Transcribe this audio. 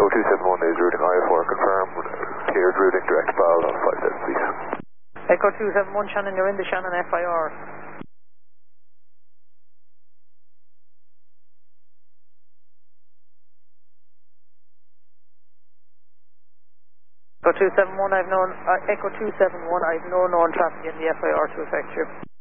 271 is routing IFR, confirm, cleared routing direct file on 57 please. Echo 271 Shannon, you're in the Shannon FIR. Echo 271, I've no known traffic in the FIR to affect you.